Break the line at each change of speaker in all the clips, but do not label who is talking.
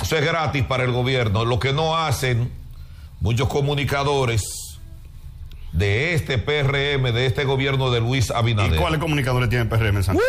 Eso es gratis para el gobierno. Lo que no hacen muchos comunicadores de este PRM, de este gobierno de Luis Abinader.
¿Y cuáles comunicadores tiene el PRM en Santiago?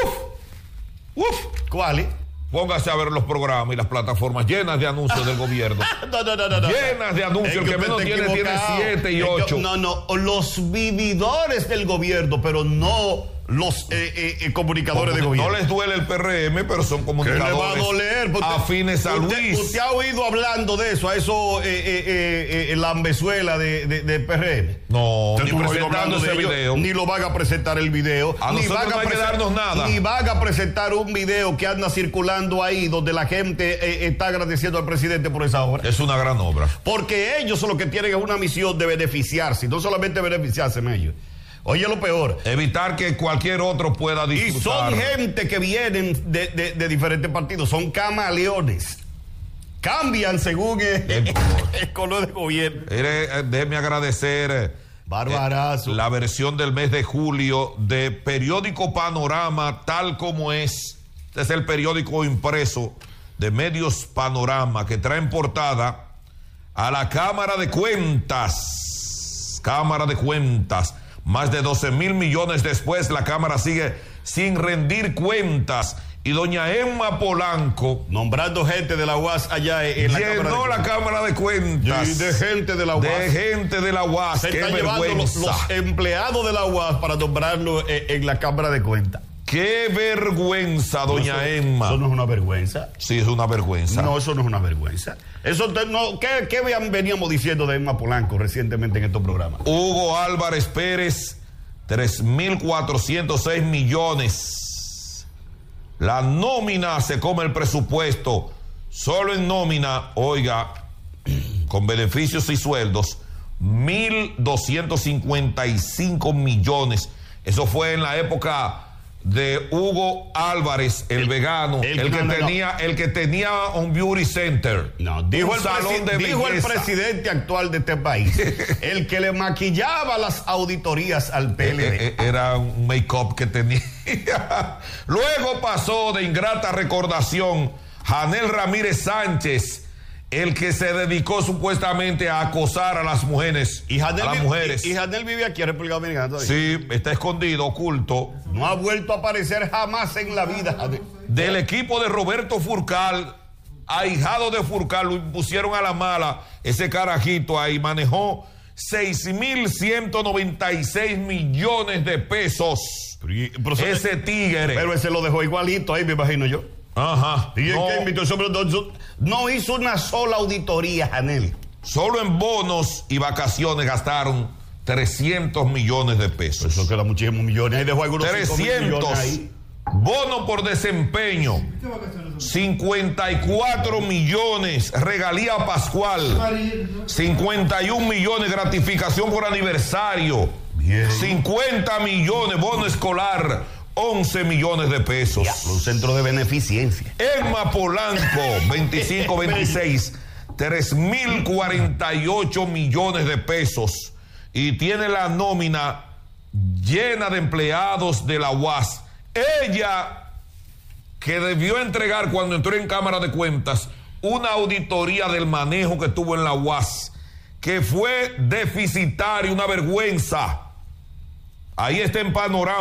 ¿Cuáles?
Póngase a ver los programas y las plataformas llenas de anuncios del gobierno.
No.
Llenas de anuncios. El que menos tiene 7 y 8.
No, los vividores del gobierno, pero no los comunicadores de gobierno.
No les duele el PRM, pero son comunicadores.
¿Qué le va a doler?
Afines a Luis.
¿Usted ha oído hablando de eso, a eso, la ambezuela de PRM?
No,
ni presentando ese video. Ni lo van a presentar el video.
A
ni
nosotros no hay que darnos nada.
Ni van a presentar un video que anda circulando ahí donde la gente está agradeciendo al presidente por esa obra.
Es una gran obra.
Porque ellos son los que tienen una misión de beneficiarse, no solamente beneficiarse en ellos. Oye, lo peor.
Evitar que cualquier otro pueda disfrutar.
Y son gente que vienen de diferentes partidos, son camaleones. Cambian según el color de gobierno.
Déjeme agradecer
Barbarazo.
La versión del mes de julio de Periódico Panorama, tal como es. Este es el periódico impreso de Medios Panorama, que trae en portada a la Cámara de Cuentas. Cámara de Cuentas. Más de 12,000 millones después, la Cámara sigue sin rendir cuentas. Y doña Emma Polanco,
nombrando gente de la UAS allá en la Cámara de Cuentas.
Llenó la Cámara de Cuentas.
Y de gente de la UAS.
De gente de la UAS.
Se
qué
están
vergüenza.
llevando los empleados de la UAS para nombrarlo en la Cámara de Cuentas.
Qué vergüenza, doña Emma.
Eso no es una vergüenza.
Sí, es una vergüenza.
No, eso no es una vergüenza. Eso no, ¿qué veníamos diciendo de Emma Polanco recientemente en estos programas?
Hugo Álvarez Pérez, 3,406 millones. La nómina se come el presupuesto. Solo en nómina, oiga, con beneficios y sueldos, 1,255 millones. Eso fue en la época de Hugo Álvarez, el vegano, el que tenía un beauty center.
No, dijo
el
presidente actual de este país, el que le maquillaba las auditorías al PLD.
Era un make-up que tenía. Luego pasó de ingrata recordación Janel Ramírez Sánchez, el que se dedicó supuestamente a acosar a las mujeres.
Y Janel vive aquí en República Dominicana todavía.
Sí, está escondido, oculto.
No ha vuelto a aparecer jamás en la vida.
Del equipo de Roberto Furcal, ahijado de Furcal, lo pusieron a la mala. Ese carajito ahí manejó 6,196 millones de pesos. Ese tigre.
Pero ese lo dejó igualito ahí, me imagino yo.
Ajá.
¿Y en qué invitó? No hizo una sola auditoría, Janel.
Solo en bonos y vacaciones gastaron 300 millones de pesos.
Eso queda muchísimos millones. Ahí dejó algunos
300.
Ahí.
Bono por desempeño. 54 millones. Regalía Pascual. 51 millones. Gratificación por aniversario.
Bien.
50 millones. Bono escolar. 11 millones de pesos.
Ya, un centro de beneficencia.
Emma Polanco, 25-26, 3,048 millones de pesos. Y tiene la nómina llena de empleados de la UAS. Ella, que debió entregar cuando entró en Cámara de Cuentas una auditoría del manejo que tuvo en la UAS, que fue deficitario, una vergüenza. Ahí está en Panorama.